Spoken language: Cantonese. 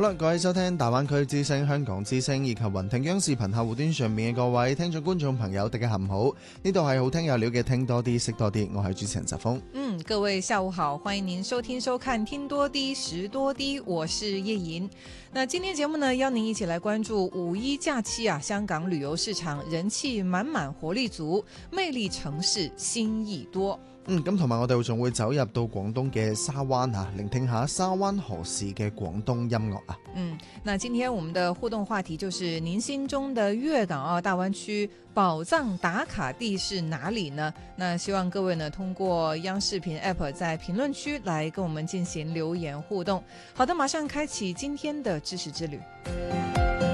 好啦，各位收聽大灣區之聲、香港之聲以及雲聽央視頻客戶端上面嘅各位聽眾觀眾朋友，大家下午好，呢度係好聽有料嘅聽多啲識多啲，我係主持人澤峰。 各位下午好，歡迎您收聽收看聽多啲識多啲，我是葉瑩。那今天節目呢，邀您一起來關注五一假期香港旅遊市場人氣滿滿，活力足，魅力城市新意多。 咁同埋我哋仲會走入到廣東嘅沙灣聆聽下沙灣何事嘅廣東音樂啊。 那今天我們的互動話題就是您心中的粵港澳大灣區寶藏打卡地是哪裡呢？那希望各位呢通過央視頻 App 在評論區來跟我們進行留言互動。好的，馬上開啟今天的知識之旅。